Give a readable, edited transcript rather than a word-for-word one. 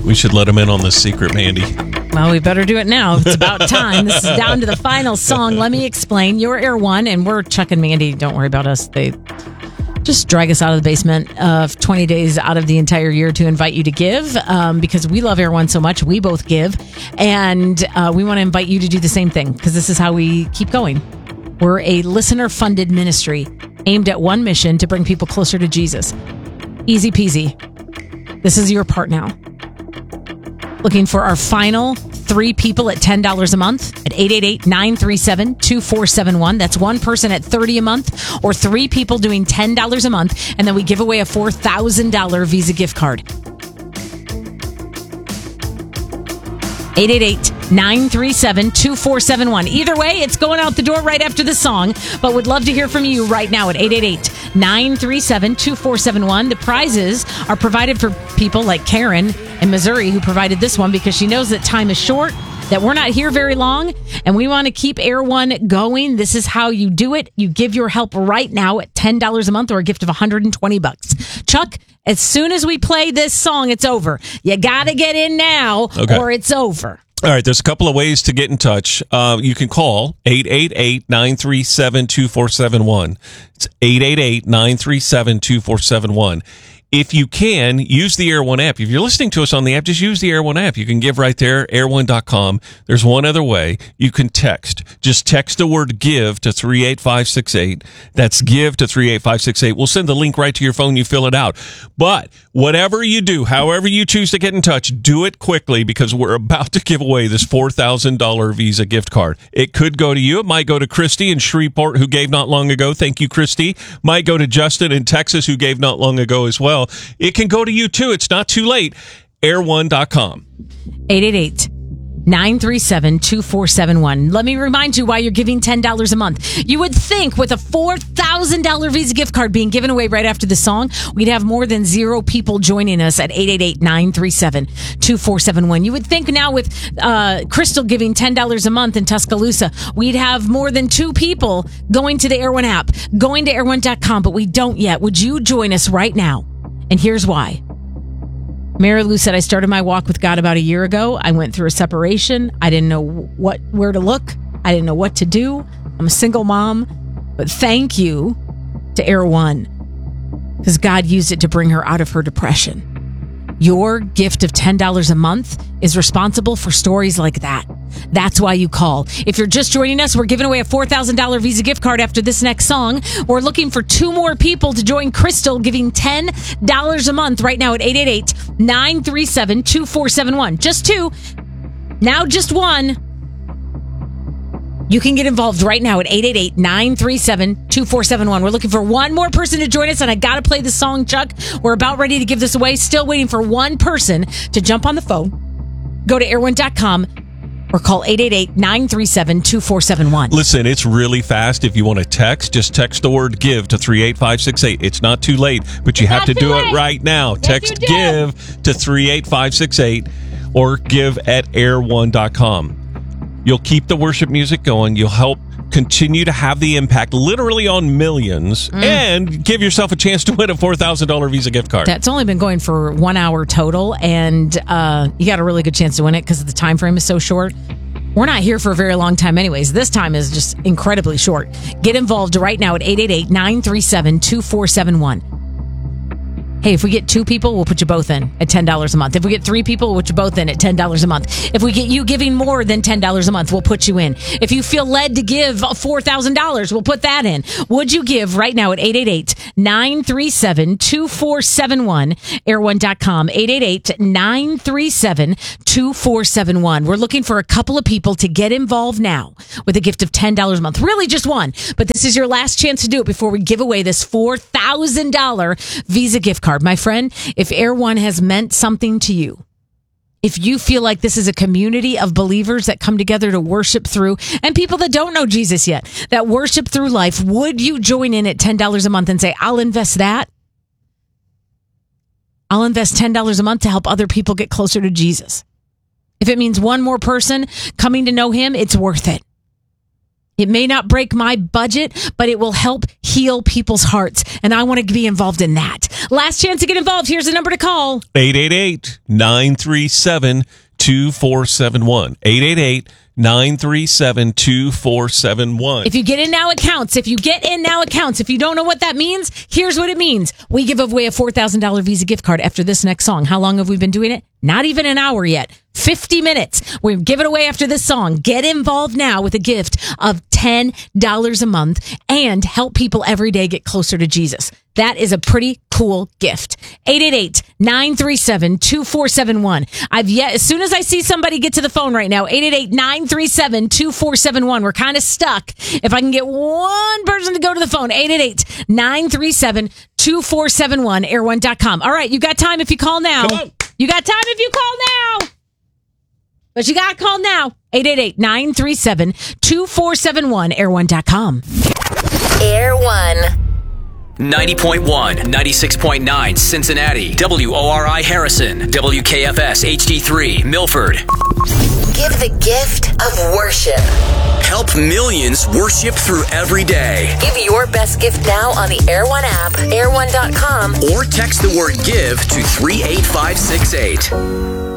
We should let him in on this secret, Mandy. Well, we better do it now. It's about time. This is down to the final song. Let me explain. You're Air One, and we're Chuck and Mandy. Don't worry about us. They just drag us out of the basement of 20 days out of the entire year to invite you to give because we love Air One so much. We both give, and we want to invite you to do the same thing because this is how we keep going. We're a listener-funded ministry aimed at one mission to bring people closer to Jesus. Easy peasy. This is your part now. Looking for our final 3 people at $10 a month at 888-937-2471. That's one person at $30 a month or 3 people doing $10 a month. And then we give away a $4,000 Visa gift card. 888-937-2471. Either way, it's going out the door right after the song, but would love to hear from you right now at 888-937-2471. The prizes are provided for people like Karen in Missouri, who provided this one because she knows that time is short, that we're not here very long, and we want to keep Air One going. This is how you do it. You give your help right now at $10 a month or a gift of $120. Chuck, as soon as we play this song, it's over. You got to get in now or it's over. All right, there's a couple of ways to get in touch. You can call 888-937-2471. It's 888-937-2471. If you can, use the Air One app. If you're listening to us on the app, just use the Air One app. You can give right there, air1.com. There's one other way. You can text. Just text the word GIVE to 38568. That's GIVE to 38568. We'll send the link right to your phone. You fill it out. But whatever you do, however you choose to get in touch, do it quickly because we're about to give away this $4,000 Visa gift card. It could go to you. It might go to Christy in Shreveport, who gave not long ago. Thank you, Christy. Might go to Justin in Texas, who gave not long ago as well. It can go to you too. It's not too late. Air1.com. 888-937-2471. Let me remind you why you're giving $10 a month. You would think with a $4,000 Visa gift card being given away right after the song, we'd have more than 0 people joining us at 888-937-2471. You would think now with Crystal giving $10 a month in Tuscaloosa, we'd have more than 2 people going to the Air One app, going to air1.com, but we don't yet. Would you join us right now? And here's why. Mary Lou said, I started my walk with God about a year ago. I went through a separation. I didn't know where to look. I didn't know what to do. I'm a single mom. But thank you to Air One, because God used it to bring her out of her depression. Your gift of $10 a month is responsible for stories like that. That's why you call. If you're just joining us, we're giving away a $4,000 Visa gift card after this next song. We're looking for 2 more people to join Crystal, giving $10 a month right now at 888-937-2471. Just 2. Now just 1. You can get involved right now at 888-937-2471. We're looking for 1 more person to join us, and I got to play the song, Chuck. We're about ready to give this away. Still waiting for 1 person to jump on the phone. Go to air1.com or call 888-937-2471. Listen, it's really fast. If you want to text, just text the word GIVE to 38568. It's not too late, but you have to do it right now. Text GIVE to 38568 or give at air1.com. You'll keep the worship music going. You'll help continue to have the impact literally on millions and give yourself a chance to win a $4,000 Visa gift card. That's only been going for 1 hour total, and you got a really good chance to win it because the time frame is so short. We're not here for a very long time anyways. This time is just incredibly short. Get involved right now at 888-937-2471. Hey, if we get 2 people, we'll put you both in at $10 a month. If we get 3 people, we'll put you both in at $10 a month. If we get you giving more than $10 a month, we'll put you in. If you feel led to give $4,000, we'll put that in. Would you give right now at 888-937-2471, air1.com, 888-937-2471. We're looking for a couple of people to get involved now with a gift of $10 a month. Really just 1, but this is your last chance to do it before we give away this $4,000 Visa gift card. My friend, if Air One has meant something to you, if you feel like this is a community of believers that come together to worship through, and people that don't know Jesus yet, that worship through life, would you join in at $10 a month and say, I'll invest that? I'll invest $10 a month to help other people get closer to Jesus. If it means 1 more person coming to know him, it's worth it. It may not break my budget, but it will help heal people's hearts. And I want to be involved in that. Last chance to get involved. Here's the number to call. 888-937-2471. 888-937-2471. If you get in now, it counts. If you get in now, it counts. If you don't know what that means, here's what it means. We give away a $4,000 Visa gift card after this next song. How long have we been doing it? Not even an hour yet. 50 minutes. We give it away after this song. Get involved now with a gift of $10 a month and help people every day get closer to Jesus. That is a pretty cool gift. 888-937-2471. As soon as I see somebody get to the phone right now, 888-937-2471. We're kind of stuck. If I can get one person to go to the phone, 888-937-2471, air1.com. All right, you got time if you call now. Come on. You got time if you call now. But you got to call now. 888-937-2471, air1.com. Air One. 90.1, 96.9 Cincinnati, WORI Harrison, WKFS HD3 Milford. Give the gift of worship. Help millions worship through every day. Give your best gift now on the Air One app, air1.com, Or text the word GIVE to 38568.